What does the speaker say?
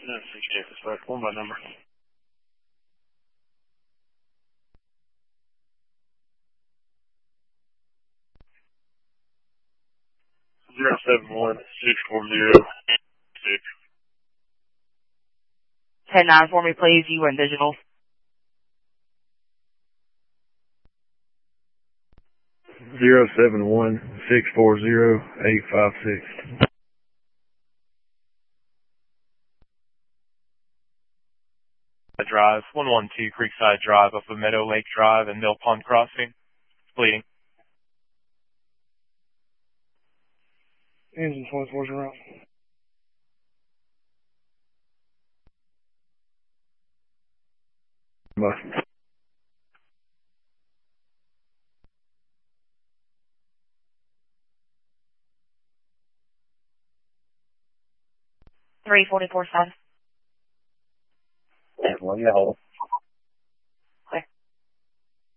appreciate this, but one by number. 071-640-6. 10-9 for me, please. You and digital. 071-640-856. Drive, 112 Creekside Drive off of Meadow Lake Drive and Mill Pond Crossing. Bleeding. Engine 24's around. Bye. 344 side. Well, yeah.